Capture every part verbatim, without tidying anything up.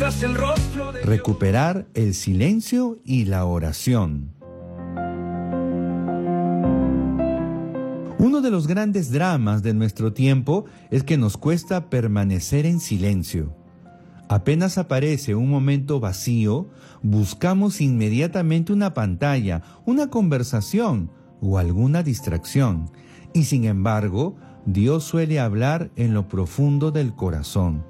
tras el rostro de Recuperar el silencio y la oración. Uno de los grandes dramas de nuestro tiempo es que nos cuesta permanecer en silencio. Apenas aparece un momento vacío, buscamos inmediatamente una pantalla, una conversación o alguna distracción. Y sin embargo, Dios suele hablar en lo profundo del corazón.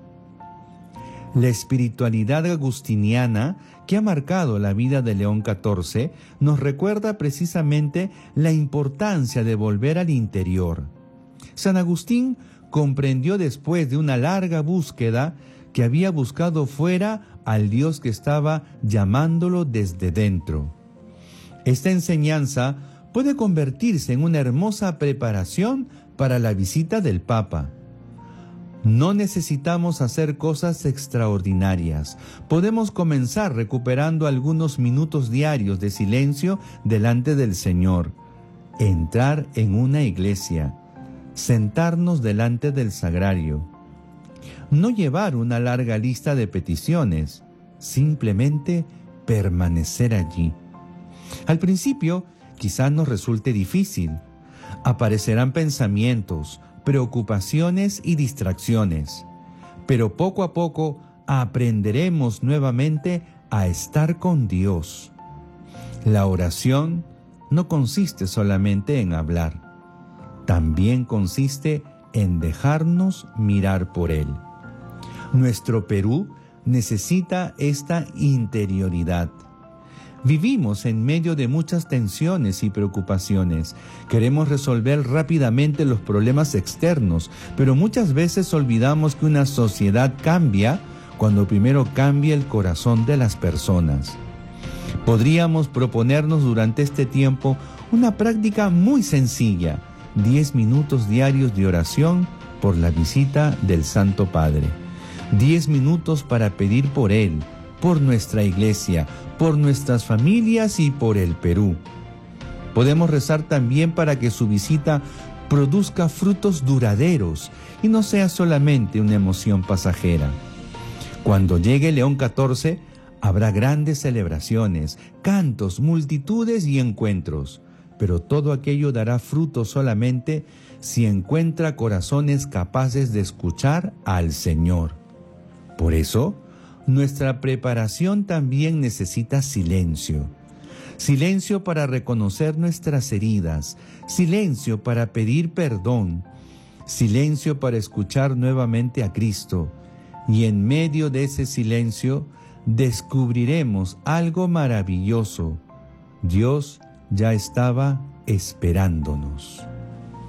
La espiritualidad agustiniana que ha marcado la vida de León catorce nos recuerda precisamente la importancia de volver al interior. San Agustín comprendió después de una larga búsqueda que había buscado fuera al Dios que estaba llamándolo desde dentro. Esta enseñanza puede convertirse en una hermosa preparación para la visita del Papa. No necesitamos hacer cosas extraordinarias. Podemos comenzar recuperando algunos minutos diarios de silencio delante del Señor. Entrar en una iglesia. Sentarnos delante del sagrario. No llevar una larga lista de peticiones. Simplemente permanecer allí. Al principio, quizás nos resulte difícil. Aparecerán pensamientos, preocupaciones y distracciones, pero poco a poco aprenderemos nuevamente a estar con Dios. La oración no consiste solamente en hablar, también consiste en dejarnos mirar por Él. Nuestro Perú necesita esta interioridad. Vivimos en medio de muchas tensiones y preocupaciones. Queremos resolver rápidamente los problemas externos, pero muchas veces olvidamos que una sociedad cambia cuando primero cambia el corazón de las personas. Podríamos proponernos durante este tiempo una práctica muy sencilla, diez minutos diarios de oración por la visita del Santo Padre. diez minutos para pedir por Él, por nuestra iglesia, por nuestras familias y por el Perú. Podemos rezar también para que su visita produzca frutos duraderos y no sea solamente una emoción pasajera. Cuando llegue León catorce, habrá grandes celebraciones, cantos, multitudes y encuentros, pero todo aquello dará fruto solamente si encuentra corazones capaces de escuchar al Señor. Por eso, nuestra preparación también necesita silencio. Silencio para reconocer nuestras heridas, silencio para pedir perdón, silencio para escuchar nuevamente a Cristo. Y en medio de ese silencio descubriremos algo maravilloso. Dios ya estaba esperándonos.